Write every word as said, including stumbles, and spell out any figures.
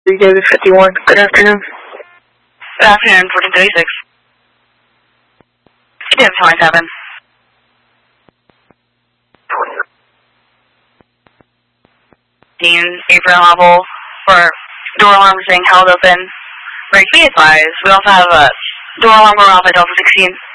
David fifty-one, good afternoon. Good afternoon, fourteen thirty-six. Jim twenty-seven. April level for door alarm being held open. Break, be advised. We also have a door alarm going off at Delta sixteen.